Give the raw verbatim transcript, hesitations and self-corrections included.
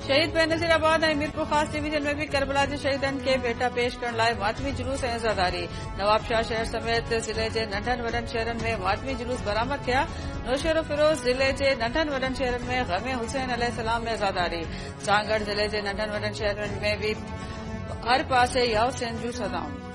शहीद बेनज़ीराबाद ऐं मीरपुर ख़ास डिवीजन में भी करबला जे शहीदनि खे भेटा पेश करण लाइ मातमी जुलूस ऐं अज़ादारी। नवाबशाह शहर समेत ज़िले जे नंढनि वॾनि शहरनि में मातमी जुलूस बरामद थिया। नौशेरो फिरोज ज़िले जे नंढनि वॾनि शहरनि में ग़मे हुसैन अलैहिस्सलाम में अज़ादारी। सागड़ ज़िले जे नंढनि वॾनि शहरनि में भी हर पासे याहुसैन जूं सदाऊं।